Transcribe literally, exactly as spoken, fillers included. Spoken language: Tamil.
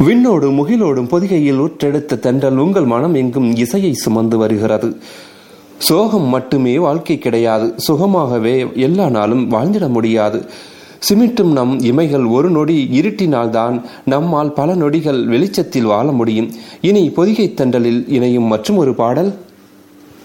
விண்ணோடு முகிலோடும் பொதிகையில் ஊற்றெடுத்த தென்றல் உங்கள் மனம் எங்கும் இசையை சுமந்து வருகிறது. சோகம் மட்டுமே வாழ்க்கை கிடையாது. சுகமாகவே எல்லா நாளும் வாழ்ந்திட முடியாது. சிமிட்டும் நம் இமைகள் ஒரு நொடி இருட்டினால்தான் நம்மால் பல நொடிகள் வெளிச்சத்தில் வாழ முடியும். இனி பொதிகை தென்றலில் இணையும் மற்றும் ஒரு பாடல்.